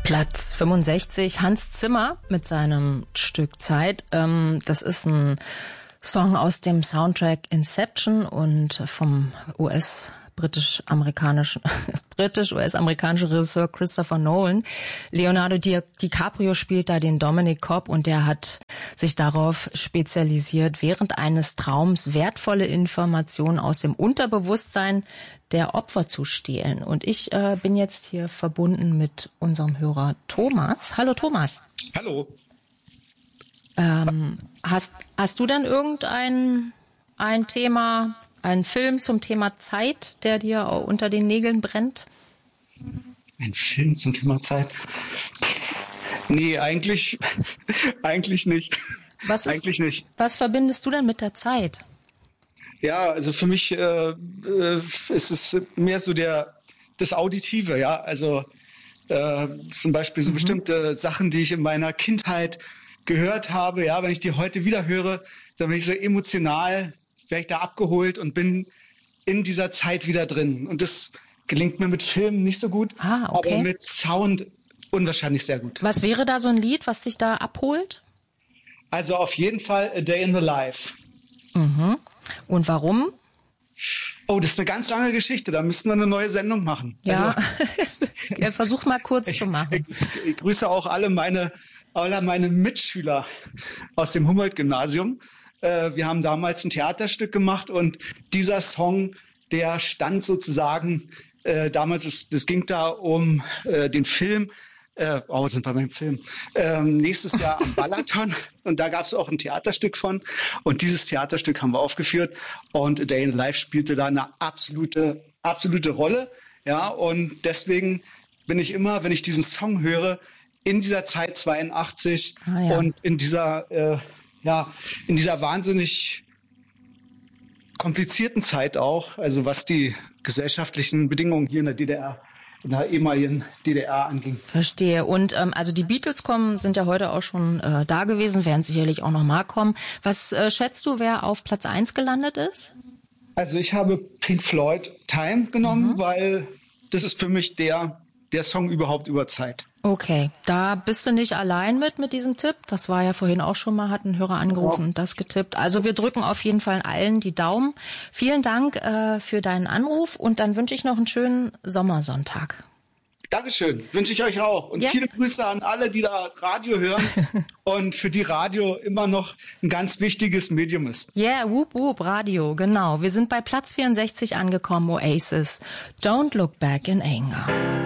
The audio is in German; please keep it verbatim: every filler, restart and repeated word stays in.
Platz fünfundsechzig, Hans Zimmer mit seinem Stück Zeit. Ähm, das ist ein Song aus dem Soundtrack Inception und vom U S britisch-amerikanischen, britisch-U S-amerikanischen Regisseur Christopher Nolan. Leonardo Di- DiCaprio spielt da den Dominic Cobb und der hat sich darauf spezialisiert, während eines Traums wertvolle Informationen aus dem Unterbewusstsein der Opfer zu stehlen. Und ich äh, bin jetzt hier verbunden mit unserem Hörer Thomas. Hallo Thomas. Hallo. Ähm, hast, hast du denn irgendein ein Thema, einen Film zum Thema Zeit, der dir unter den Nägeln brennt? Ein Film zum Thema Zeit? Nee, eigentlich, eigentlich nicht. Was ist, eigentlich nicht. Was verbindest du denn mit der Zeit? Ja, also für mich äh, äh, ist es mehr so der das Auditive, ja. Also äh, zum Beispiel so mhm. bestimmte Sachen, die ich in meiner Kindheit gehört habe, ja, wenn ich die heute wieder höre, dann bin ich so emotional, werde ich da abgeholt und bin in dieser Zeit wieder drin. Und das gelingt mir mit Filmen nicht so gut, ah, okay. aber mit Sound unwahrscheinlich sehr gut. Was wäre da so ein Lied, was dich da abholt? Also auf jeden Fall A Day in the Life. Mhm. Und warum? Oh, das ist eine ganz lange Geschichte. Da müssten wir eine neue Sendung machen. Ja, also, versuch's mal kurz ich, zu machen. Ich, ich, ich grüße auch alle meine, alle meine Mitschüler aus dem Humboldt-Gymnasium. Äh, wir haben damals ein Theaterstück gemacht und dieser Song, der stand sozusagen, äh, damals, ist, das ging da um äh, den Film, Äh, oh, sind wir beim Film. Ähm, nächstes Jahr am Balaton und da gab es auch ein Theaterstück von und dieses Theaterstück haben wir aufgeführt und A Day in the Life spielte da eine absolute, absolute Rolle. Ja, und deswegen bin ich immer, wenn ich diesen Song höre, in dieser Zeit zweiundachtzig ah, ja. und in dieser, äh, ja, in dieser wahnsinnig komplizierten Zeit auch, also was die gesellschaftlichen Bedingungen hier in der D D R in der ehemaligen D D R anging. Verstehe. Und ähm, also die Beatles kommen, sind ja heute auch schon äh, da gewesen, werden sicherlich auch noch mal kommen. Was äh, schätzt du, wer auf Platz eins gelandet ist? Also ich habe Pink Floyd Time genommen, mhm. weil das ist für mich der, der Song überhaupt über Zeit. Okay, da bist du nicht allein mit, mit diesem Tipp. Das war ja vorhin auch schon mal, hat ein Hörer angerufen ja. und das getippt. Also wir drücken auf jeden Fall allen die Daumen. Vielen Dank äh, für deinen Anruf und dann wünsche ich noch einen schönen Sommersonntag. Dankeschön, wünsche ich euch auch. Und ja. viele Grüße an alle, die da Radio hören und für die Radio immer noch ein ganz wichtiges Medium ist. Ja, yeah, whoop whoop, Radio, genau. Wir sind bei Platz vierundsechzig angekommen, Oasis. Don't look back in anger.